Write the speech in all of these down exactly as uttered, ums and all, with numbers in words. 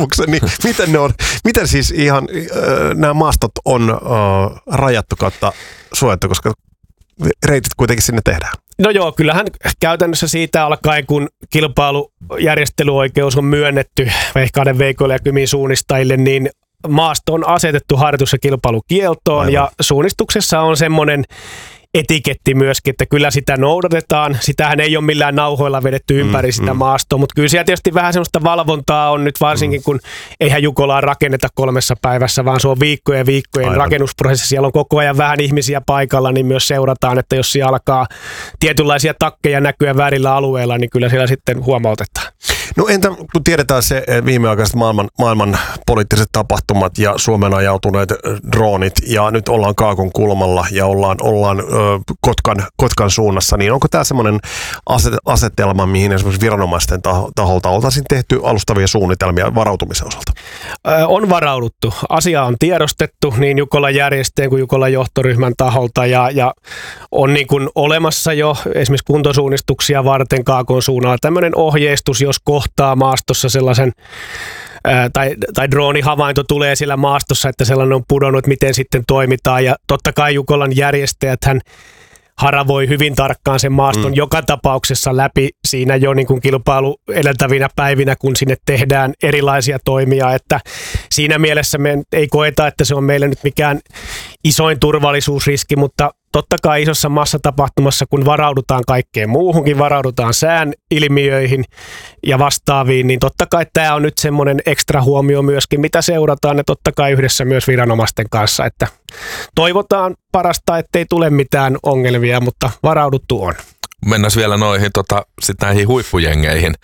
tutkimuksen, niin miten ne on, miten siis ihan äh, nämä maastot on äh, rajattu kautta suojattu, koska reitit kuitenkin sinne tehdään? No joo, kyllähän käytännössä siitä alkaen, kun kilpailujärjestelyoikeus on myönnetty Vehkaiden Veikoille ja Kymin suunnistajille, niin maasto on asetettu harjoitus- ja kilpailukieltoon. Aivan. Ja suunnistuksessa on semmoinen etiketti myöskin, että kyllä sitä noudatetaan. Sitähän ei ole millään nauhoilla vedetty ympäri mm, sitä mm. maastoa, mutta kyllä siellä tietysti vähän semmoista valvontaa on nyt varsinkin, mm. kun eihän Jukolaa rakenneta kolmessa päivässä, vaan se on viikkojen ja viikkojen Aivan. rakennusprosessi. Siellä on koko ajan vähän ihmisiä paikalla, niin myös seurataan, että jos siellä alkaa tietynlaisia takkeja näkyä väärillä alueilla, niin kyllä siellä sitten huomautetaan. No entä kun tiedetään se viimeaikaiset maailman, maailman poliittiset tapahtumat ja Suomen ajautuneet droonit ja nyt ollaan Kaakon kulmalla ja ollaan, ollaan ö, Kotkan, Kotkan suunnassa, niin onko tämä semmoinen asetelma, mihin esimerkiksi viranomaisten taholta oltaisiin tehty alustavia suunnitelmia varautumisen osalta? Ö, on varauduttu. Asia on tiedostettu niin Jukolan järjestöjen kuin Jukolan johtoryhmän taholta ja, ja on niin kuin olemassa jo esimerkiksi kuntosuunnistuksia varten Kaakon suunnalla tämmöinen ohjeistus, jos kohtaa maastossa sellaisen, ää, tai, tai droonihavainto tulee siellä maastossa, että sellainen on pudonnut, että miten sitten toimitaan. Ja totta kai Jukolan järjestäjäthän haravoi hyvin tarkkaan sen maaston mm. joka tapauksessa läpi siinä jo niin kuin kilpailu edeltävinä päivinä, kun sinne tehdään erilaisia toimia. Että siinä mielessä me ei koeta, että se on meille nyt mikään isoin turvallisuusriski, mutta totta kai isossa massatapahtumassa, kun varaudutaan kaikkeen muuhunkin, varaudutaan sään ilmiöihin ja vastaaviin, niin totta kai tämä on nyt semmoinen ekstra huomio myöskin, mitä seurataan ja totta kai yhdessä myös viranomaisten kanssa, että toivotaan parasta, ettei tule mitään ongelmia, mutta varauduttu on. Mennään vielä noihin, tota, sit näihin huippujengeihin.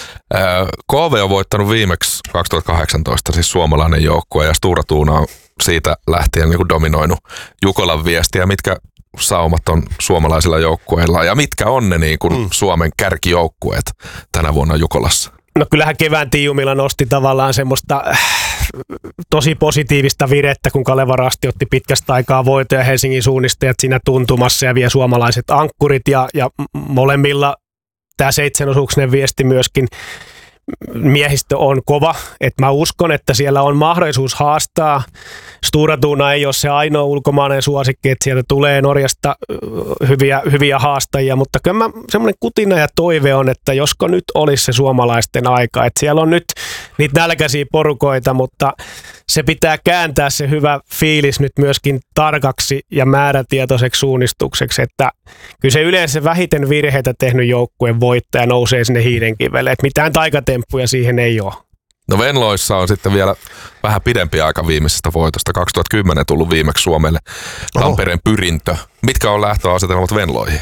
K V on voittanut viimeksi kaksituhattakahdeksantoista, siis suomalainen joukkue, ja Stora Tuuna on siitä lähtien niin kuin dominoinut Jukolan viestiä. Mitkä saumat on suomalaisilla joukkueilla ja mitkä on ne niin kuin mm. Suomen kärkijoukkueet tänä vuonna Jukolassa? No kyllähän kevään Tiiumilla nosti tavallaan semmoista äh, tosi positiivista virettä, kun Kaleva Rasti otti pitkästä aikaa voitoja, Helsingin suunnistajat siinä tuntumassa ja vie suomalaiset ankkurit ja, ja molemmilla tämä seitsemänosuuksinen viesti myöskin miehistö on kova, että mä uskon, että siellä on mahdollisuus haastaa. Stora Tuuna ei ole se ainoa ulkomainen suosikki, että sieltä tulee Norjasta hyviä, hyviä haastajia, mutta kyllä mä, semmoinen kutina ja toive on, että josko nyt olisi se suomalaisten aika, että siellä on nyt niitä nälkäisiä porukoita, mutta se pitää kääntää se hyvä fiilis nyt myöskin tarkaksi ja määrätietoiseksi suunnistukseksi, että kyllä se yleensä vähiten virheitä tehnyt joukkueen voittaja nousee sinne hiidenkivelle, että mitään taikatemppuja siihen ei ole. No Venloissa on sitten vielä vähän pidempi aika viimeisestä voitosta. kaksituhattakymmenen tullut viimeksi Suomelle Tampereen Pyrintö. Mitkä on lähtöasetelmat Venloihin?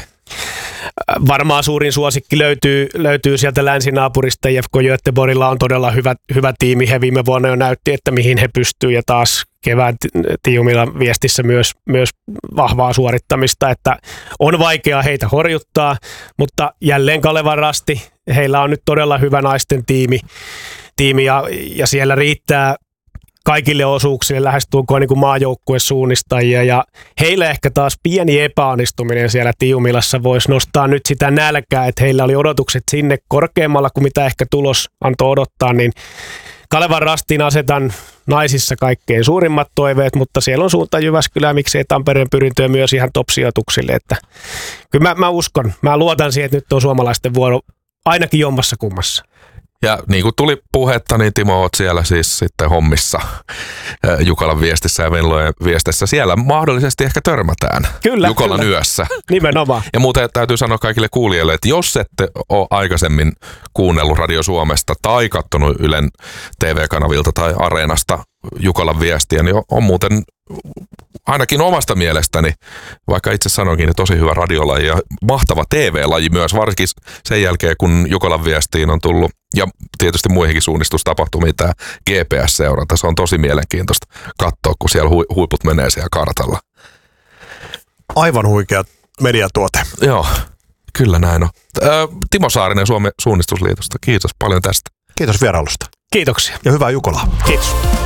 Varmaan suurin suosikki löytyy, löytyy sieltä länsinaapurista. J F K Göteborgilla on todella hyvä, hyvä tiimi. He viime vuonna jo näytti, että mihin he pystyy ja taas kevään Tiiumilla viestissä myös, myös vahvaa suorittamista, että on vaikea heitä horjuttaa, mutta jälleen Kaleva Rasti, heillä on nyt todella hyvä naisten tiimi, tiimi ja, ja siellä riittää kaikille osuuksille lähestulkoon niin kuin maajoukkuesuunnistajia ja heillä ehkä taas pieni epäonnistuminen siellä Tiiumilassa voisi nostaa nyt sitä nälkää, että heillä oli odotukset sinne korkeammalla kuin mitä ehkä tulos antoi odottaa, niin Kalevan Rastiin asetan naisissa kaikkein suurimmat toiveet, mutta siellä on suunta Jyväskylää, miksei Tampereen Pyrintöä myös ihan top-sijoituksille, että kyllä mä, mä uskon, mä luotan siihen, että nyt on suomalaisten vuoro ainakin jommassa kummassa. Ja niin kuin tuli puhetta, niin Timo, oot siellä siis sitten hommissa Jukolan viestissä ja Venlojen viestissä. Siellä mahdollisesti ehkä törmätään kyllä, Jukolan kyllä. yössä. Nimenomaan. Ja muuten täytyy sanoa kaikille kuulijoille, että jos ette ole aikaisemmin kuunnellut Radio Suomesta tai katsonut Ylen T V-kanavilta tai Areenasta Jukolan viestiä, niin on muuten ainakin omasta mielestäni, vaikka itse sanoinkin, että tosi hyvä radiolaji ja mahtava T V-laji myös, varsinkin sen jälkeen, kun Jukolan viestiin on tullut, ja tietysti muihinkin suunnistustapahtumiin tämä G P S-seuranta. Se on tosi mielenkiintoista katsoa, kun siellä hu- huiput menee siellä kartalla. Aivan huikea mediatuote. Joo, kyllä näin on. Timo Saarinen Suomen suunnistusliitosta, kiitos paljon tästä. Kiitos vierailusta. Kiitoksia. Ja hyvää Jukolaa. Kiitos.